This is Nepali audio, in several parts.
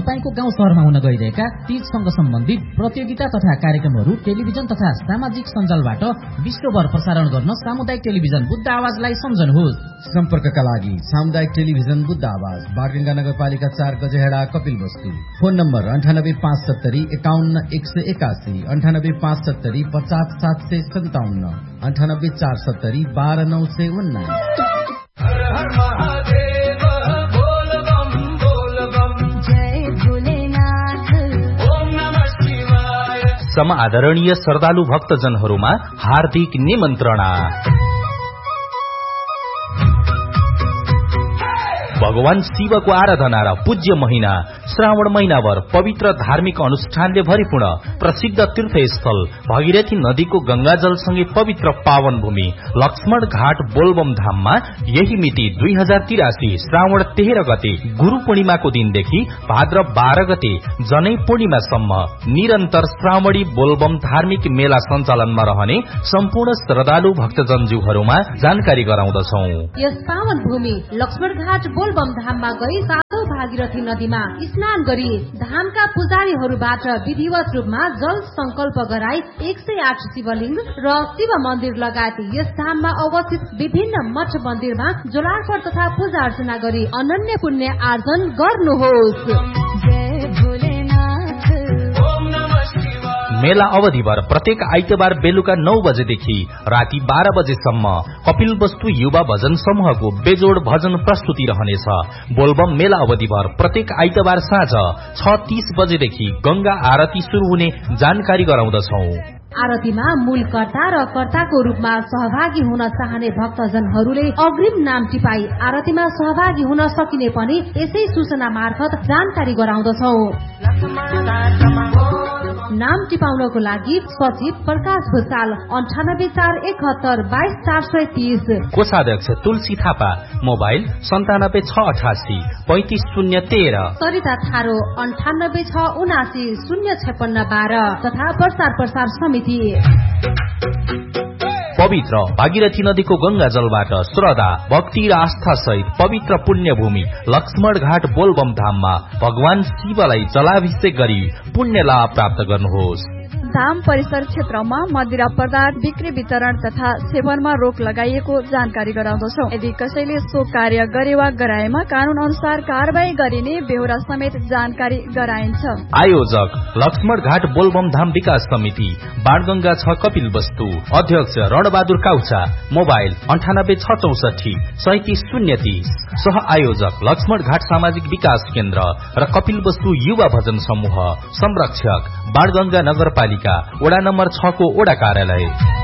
तपाईको गाउँ शहरमा हुन गइरहेका तीजसँग सम्बन्धित प्रतियोगिता तथा कार्यक्रमहरू टेलिभिजन तथा सामाजिक सञ्जालबाट विश्वभर प्रसारण गर्न सामुदायिक टेलिभिजन बुद्ध आवाजलाई सम्झनुहोस्। सम्पर्कका लागि सामुदायिक टेलिभिजन बुद्ध आवाज, बारगंगा नगरपालिका 4 गजेहेडा, कपिलवस्तु। Phone number 9857 51 181, 9857 50 757, 98 470 12 919। सम आदरणीय श्रद्धालु भक्तजनहरूमा हार्दिक निमन्त्रणा। भगवान शिवको आराधना र पूज्य महिना श्रावण महिनाभर पवित्र धार्मिक अनुष्ठानले भरिपूर्ण प्रसिद्ध तीर्थस्थल भगीरथी नदीको गंगाजलसँगै पवित्र पावन भूमि लक्ष्मण घाट बोलबम धाममा यही मिति 2083 श्रावण 13 गते गुरु पूर्णिमाको दिनदेखि भाद्र 12 गते जनै पूर्णिमासम्म निरन्तर श्रावणी बोलबम धार्मिक मेला सञ्चालनमा रहने सम्पूर्ण श्रद्धालु भक्तजनज्यूहरूमा जानकारी गराउँदछौ। यस पावन भूमि लक्ष्मण घाट बोलबम धाममा गई सातौं भागीरथी नदीमा स्नान गरी धामका पुजारीहरूबाट विधिवत रूपमा जल संकल्प गराई 108 शिवलिंग र शिव मन्दिर लगायत यस धाममा अवस्थित विभिन्न मठ मन्दिरमा जलार्पण तथा पूजा अर्चना गरी अनन्य पुण्य आर्जन गर्नुहोस्। मेला अवधिभर प्रत्येक आइतबार बेलुका 9 बजेदेखि राति 12 बजेसम्म कपिलवस्तु युवा भजन समूहको बेजोड भजन प्रस्तुति रहनेछ। बोलबम मेला अवधिभर प्रत्येक आइतबार साँझ 6:30 बजेदेखि गंगा आरती शुरू हुने जानकारी गराउँदछौ। आरतीमा मूल कर्ता र कर्ताको रूपमा सहभागी हुन चाहने भक्तजनहरूले अग्रिम नाम टिपाई आरतीमा सहभागी हुन सकिने पनि यसै सूचना मार्फत जानकारी गराउँदछौ। नाम टिपाउनको लागि सचिव प्रकाश भुसाल 9841 22 कोषाध्यक्ष तुलसी थापा, मोबाइल 9768 35013, सरिता थारो 9869 05612 तथा प्रसार समिति। पवित्र भागीरथी नदीको गंगा जलबाट श्रद्धा भक्ति र आस्था सहित पवित्र पुण्य भूमि लक्ष्मण घाट बोलबम धाममा भगवान शिवलाई जलाभिषेक गरी पुण्य लाभ प्राप्त गर्नुहोस्। धाम परिसर क्षेत्रमा मदिरा पदार्थ बिक्री वितरण तथा सेवनमा रोक लगाइएको जानकारी गराउँदछौ। यदि कसैले सो कार्य गरे वा गराएमा कानून अनुसार कारवाही गरिने बेहोरा समेत जानकारी गराइन्छ। आयोजक लक्ष्मण घाट बोलबम धाम विकास समिति, बाणगंगा 6 कपिलवस्तु। अध्यक्ष रणबहादुर काउचा, मोबाइल 9864 37030। सह आयोजक लक्ष्मण घाट सामाजिक विकास केन्द्र र कपिलवस्तु युवा भजन समूह। संरक्षक बाणगंगा नगरपालिका वडा नम्बर 6 को वडा कार्यालय।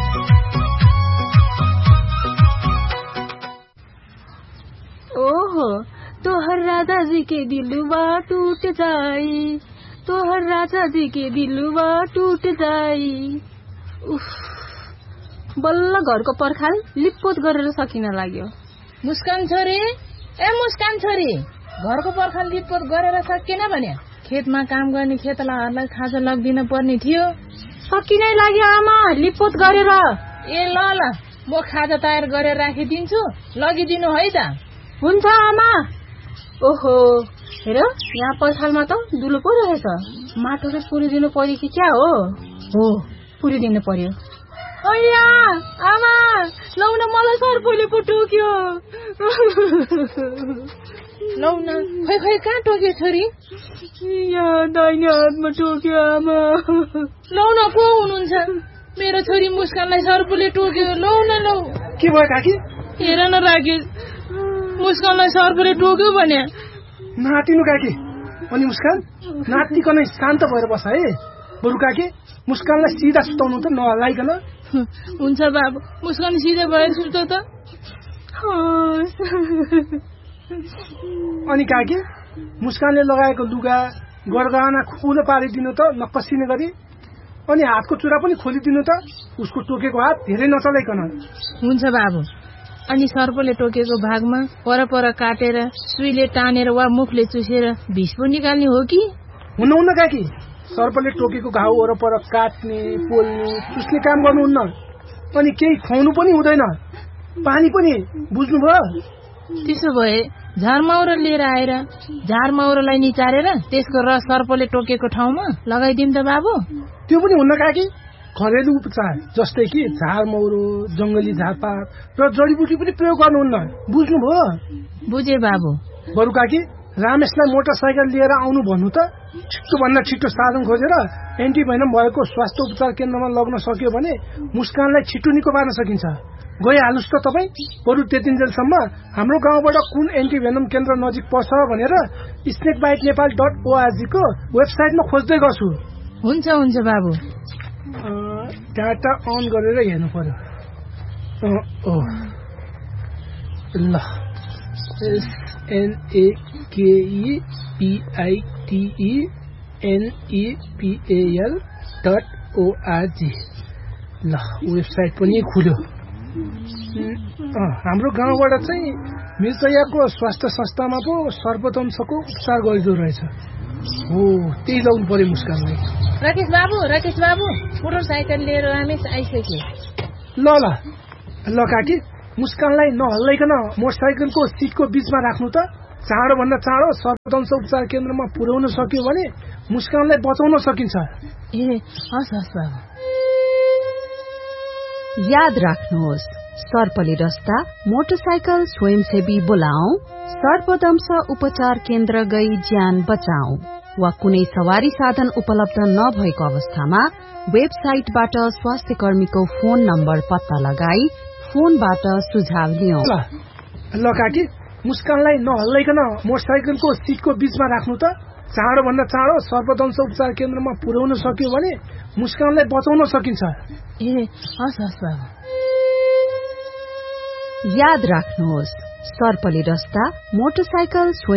ओहो तोहर राजा जी के दिलवा टूट जाई, तोहर राजा जी के दिलवा टूट जाई। उफ, बल्ल घरको पर्खाल लिपपोत गरेर सकिन लाग्यो। मुस्कान छोरी, ए मुस्कान छोरी, घरको पर्खाल लिपपोत गरेर सकिन भने खेतमा काम गर्ने खेतलाहरूलाई खाजा लगिदिन पर्ने थियो। सकिनै लाग्यो आमा, लिपपोत गरेर। ए ल ल, म खाजा तयार गरेर राखिदिन्छु, लगिदिनु है त। हुन्छ आमा। ओहो हेर, यहाँ पर्खालमा त दुलो पो रहेछ, माटोले पुरिदिनु पर्यो कि क्या हो? हो, पुरिदिनु पर्यो। अया आमा, लौ न, मलाई सर्पले पो टोक्यो। लौ न, खै खै कहाँ टोक्यो छोरी? यहाँ दाहिने हातमा टोक्यो आमा। लौ न, को हुनुहुन्छ? मेरो छोरी मुस्कानलाई सर्पले टोक्यो। लौ न लौ। के भयो काकी? हेर न राकेश, मुस्कानलाई सर्पले टोक्यो भने। नातिनु काकी। अनि मुस्कान नातिकन शान्त भएर बस है। बरु काकी मुस्कानलाई सिधा सुताउनु त नहलाइकन। हुन्छ बाबु, मुस्कान सिधा भएर सुत्छ त। अनि काकी मुस्कानले लगाएको लुगा गरगहना खुलो पारिदिनु त नपसिने गरी। अनि हातको चुरा पनि खोलिदिनु त, उसको टोकेको हात धेरै नचलाइकन। हुन्छ बाबु। अनि सर्पले टोकेको भागमा परपर काटेर सुईले टानेर वा मुखले चुसेर विष पो निकाल्ने हो कि? हुन्न काकी, सर्पले टोकेको घाउ वरपर काट्ने पोल्ने चुस्ने काम गर्नुहुन्न। अनि केही खुवाउनु पनि हुँदैन, पानी पनि। बुझ्नुभयो? त्यसो भए झारमाउरो लिएर आएर झारमाउरोलाई निचारेर त्यसको रस सर्पले टोकेको ठाउँमा लगाइदिउँ त बाबु। त्यो पनि हुन्न काकी, घरेलु उपचार जस्तै कि झारमौरो, जंगली झारपात र जडीबुटी पनि प्रयोग गर्नुहुन्न, बुझ्नुभयो? बुझे बाबु। बरु काकी रामेशलाई मोटरसाइकल लिएर आउनु भन्नु त, छिटो भन्दा छिटो साधन खोजेर एन्टिभेनम भएको स्वास्थ्य उपचार केन्द्रमा लग्न सक्यो भने मुस्कानलाई छिटो निको पार्न सकिन्छ। गइहाल्नुस् त तपाईँ। बरु त्यतिन्जेलसम्म हाम्रो गाउँबाट कुन एन्टिभेनम केन्द्र नजिक पर्छ भनेर snakebitenepal.org को वेबसाइटमा खोज्दै गर्छु। हुन्छ हुन्छ बाबु। डाटा अन गरेर हेर्नु पर्यो। ल snakebitenepal.org ल वेबसाइट पनि खुल्यो। हाम्रो गाउँबाट चाहिँ मिर्चयाको स्वास्थ्य संस्थामा पो सर्पदंशको उपचार गरिदो रहेछ। हो त्यही लाउनु पर्यो मुस्कानलाई। राकेश बाबु मोटरसाइकल लिएर रामेश आइसक्यो। ल काकी मुस्कानलाई नहल्लाइकन मोटरसाइकलको सिटको बीचमा राख्नु त। चाँडो भन्दा चाँडो सर्पदंश उपचार केन्द्रमा पुर्याउन सक्यो भने मुस्कानलाई बचाउन सकिन्छ। ए हस् बाबु। याद राख्नुहोस्, सर्पले डस्दा मोटरसाइकल स्वयंसेवी बोलाऊ, सर्पदंश उपचार केन्द्र गई ज्यान बचाऊ वा कुनै सवारी साधन उपलब्ध नभएको अवस्थामा वेबसाइटबाट स्वास्थ्य कर्मीको फोन नम्बर पत्ता लगाई फोनबाट सुझाव लिऊ। ल काकी मुस्कानलाई नहल्लाइकन मोटरसाइकलको सिटको बीचमा राख्नु त। चाँडो भन्दा चाँडो सर्पदंश उपचार केन्द्रमा पुर्याउन सक्यो भने मुस्कानलाई बचाउन सकिन्छ। ए हस् बाबु। याद राख्नुहोस्, सर्पले डस्दा मोटरसाइकल